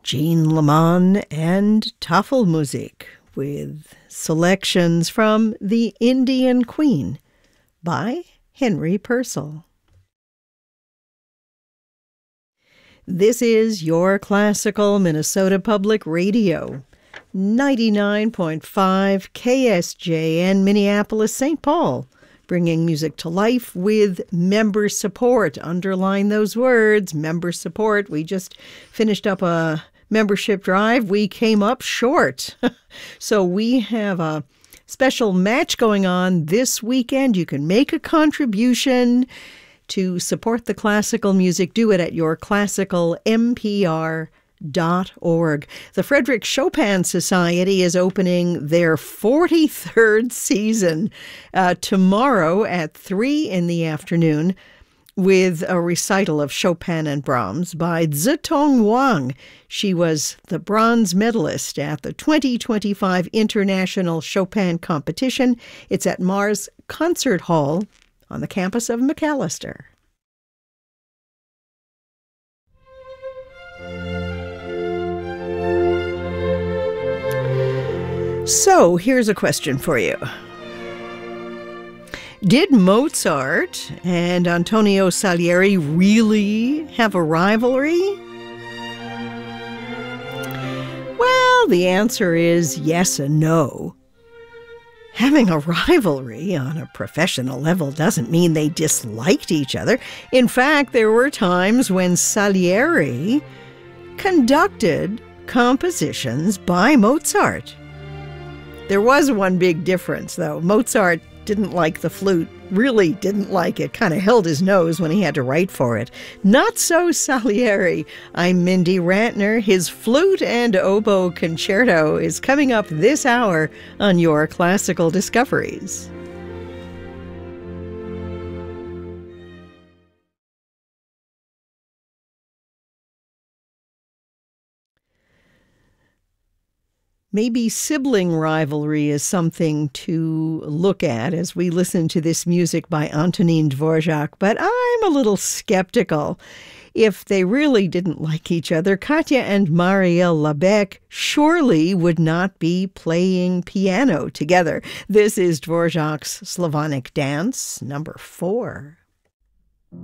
Jean Lamont and Tafelmusik with selections from The Indian Queen by Henry Purcell. This is your classical Minnesota Public Radio, 99.5 KSJN Minneapolis, St. Paul, bringing music to life with member support. Underline those words, member support. We just finished up a membership drive. We came up short. So we have a special match going on this weekend. You can make a contribution to support the classical music. Do it at your classicalmpr.org. The Frederick Chopin Society is opening their 43rd season tomorrow at 3 in the afternoon with a recital of Chopin and Brahms by Zitong Wang. She was the bronze medalist at the 2025 International Chopin Competition. It's at Mars Concert Hall on the campus of Macalester. So here's a question for you. Did Mozart and Antonio Salieri really have a rivalry? Well, the answer is yes and no. Having a rivalry on a professional level doesn't mean they disliked each other. In fact, there were times when Salieri conducted compositions by Mozart. There was one big difference, though. Mozart didn't like the flute, really didn't like it, kind of held his nose when he had to write for it. Not so Salieri. I'm Mindy Rantner. His flute and oboe concerto is coming up this hour on Your Classical Discoveries. Maybe sibling rivalry is something to look at as we listen to this music by Antonin Dvorak, but I'm a little skeptical. If they really didn't like each other, Katya and Marielle Labec surely would not be playing piano together. This is Dvorak's Slavonic Dance, number 4.